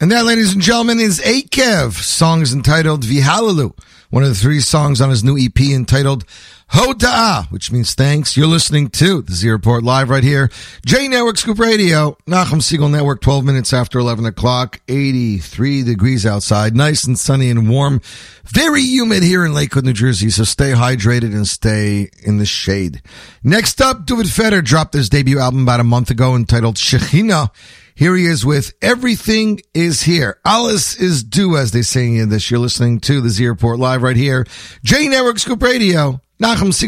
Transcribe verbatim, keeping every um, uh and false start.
And that, ladies and gentlemen, is Akev. Song is entitled Vihalalu, one of the three songs on his new E P entitled Hoda'ah, which means thanks. You're listening to the Z Report live right here. J Network Scoop Radio, Nachum Siegel Network, twelve minutes after eleven o'clock, eighty-three degrees outside, nice and sunny and warm, very humid here in Lakewood, New Jersey, so stay hydrated and stay in the shade. Next up, David Feder dropped his debut album about a month ago entitled Shechina. Here he is with Everything Is Here. Alles is due, as they say in this. You're listening to the Z Report live right here. J Network Scoop Radio, Nachum Siegel.